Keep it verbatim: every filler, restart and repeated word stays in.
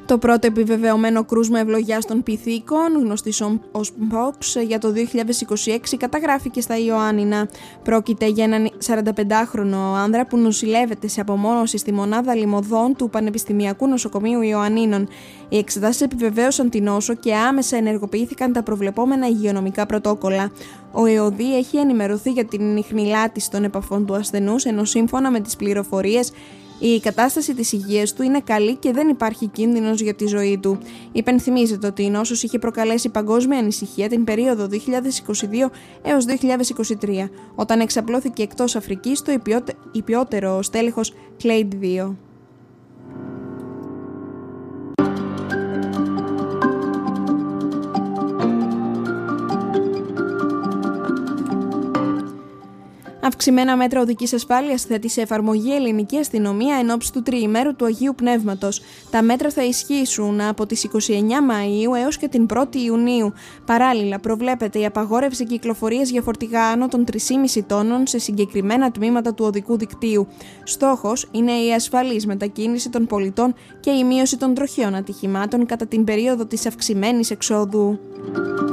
Το πρώτο επιβεβαιωμένο κρούσμα ευλογιάς των πυθίκων, γνωστή ως Mpox, για το δύο χιλιάδες είκοσι έξι καταγράφηκε στα Ιωάννινα. Πρόκειται για έναν σαρανταπεντάχρονο άνδρα που νοσηλεύεται σε απομόνωση στη μονάδα λιμωδών του Πανεπιστημιακού Νοσοκομείου Ιωαννίνων. Οι εξετάσεις επιβεβαίωσαν την νόσο και άμεσα ενεργοποιήθηκαν τα προβλεπόμενα υγειονομικά πρωτόκολλα. Ο ΕΟΔΗ έχει ενημερωθεί για την ιχνηλάτηση των επαφών του ασθενούς, ενώ σύμφωνα με τις πληροφορίες η κατάσταση της υγείας του είναι καλή και δεν υπάρχει κίνδυνος για τη ζωή του. Υπενθυμίζεται ότι η νόσος είχε προκαλέσει παγκόσμια ανησυχία την περίοδο δύο χιλιάδες είκοσι δύο έως δύο χιλιάδες είκοσι τρία, όταν εξαπλώθηκε εκτός Αφρικής το υπιότερο στέλεχος Clade δύο. Αυξημένα μέτρα οδικής ασφάλειας θέτει σε εφαρμογή η ελληνική αστυνομία εν ώψη του τριημέρου του Αγίου Πνεύματος. Τα μέτρα θα ισχύσουν από τις είκοσι εννέα Μαΐου έως και την πρώτη Ιουνίου. Παράλληλα, προβλέπεται η απαγόρευση κυκλοφορίας για φορτηγά άνω των τρία κόμμα πέντε τόνων σε συγκεκριμένα τμήματα του οδικού δικτύου. Στόχος είναι η ασφαλής μετακίνηση των πολιτών και η μείωση των τροχαίων ατυχημάτων κατά την περίοδο της αυξημένης εξόδου.